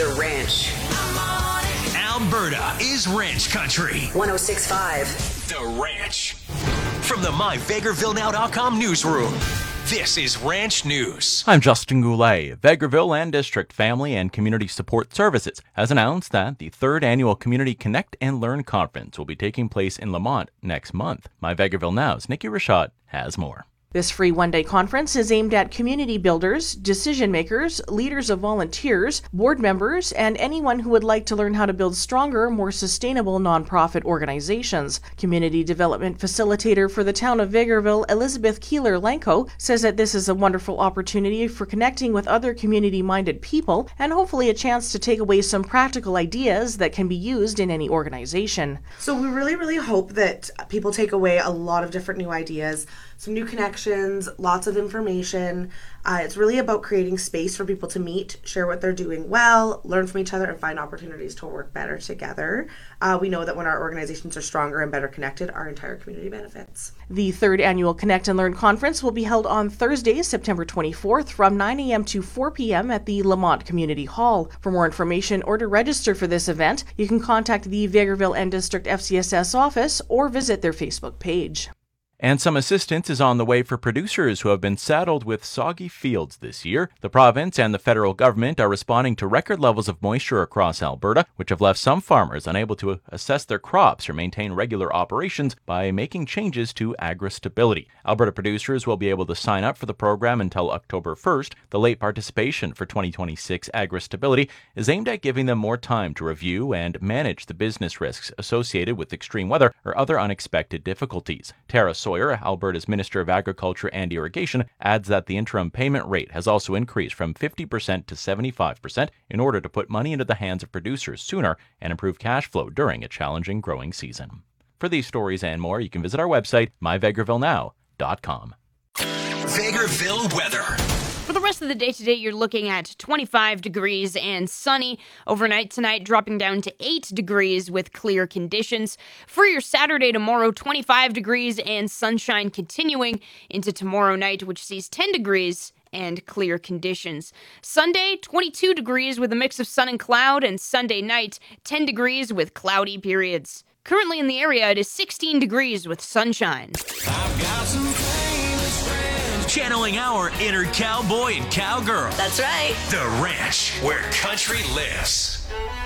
The Ranch. Alberta is ranch country. 106.5. The Ranch. From the MyVegrevilleNow.com newsroom, this is Ranch News. I'm Justin Goulet. Vegreville and District Family and Community Support Services has announced that the third annual Community Connect and Learn Conference will be taking place in Lamont next month. My Vegreville Now's Nikki Rashad has more. This free one-day conference is aimed at community builders, decision makers, leaders of volunteers, board members, and anyone who would like to learn how to build stronger, more sustainable nonprofit organizations. Community development facilitator for the town of Vegreville, Elizabeth Keeler-Lanko, says that this is a wonderful opportunity for connecting with other community-minded people and hopefully a chance to take away some practical ideas that can be used in any organization. So we really hope that people take away a lot of different new ideas, some new connections, lots of information. It's really about creating space for people to meet, share what they're doing well, learn from each other, and find opportunities to work better together. We know that when our organizations are stronger and better connected, our entire community benefits. The third annual Connect and Learn conference will be held on Thursday, September 24th from 9 a.m. to 4 p.m. at the Lamont Community Hall. For more information or to register for this event, you can contact the Vegreville and District FCSS office or visit their Facebook page. And some assistance is on the way for producers who have been saddled with soggy fields this year. The province and the federal government are responding to record levels of moisture across Alberta, which have left some farmers unable to assess their crops or maintain regular operations by making changes to agri-stability. Alberta producers will be able to sign up for the program until October 1st. The late participation for 2026 agri-stability is aimed at giving them more time to review and manage the business risks associated with extreme weather or other unexpected difficulties. Tara Sawyer, Alberta's Minister of Agriculture and Irrigation, adds that the interim payment rate has also increased from 50% to 75% in order to put money into the hands of producers sooner and improve cash flow during a challenging growing season. For these stories and more, you can visit our website, myvegrevillenow.com. Vegreville weather. For the rest of the day today, you're looking at 25 degrees and sunny. Overnight tonight, dropping down to 8 degrees with clear conditions. For your Saturday tomorrow, 25 degrees and sunshine continuing into tomorrow night, which sees 10 degrees and clear conditions. Sunday, 22 degrees with a mix of sun and cloud, and Sunday night, 10 degrees with cloudy periods. Currently in the area, it is 16 degrees with sunshine. I've got some famous friends. Channeling our inner cowboy and cowgirl. That's right. The Ranch, where country lives.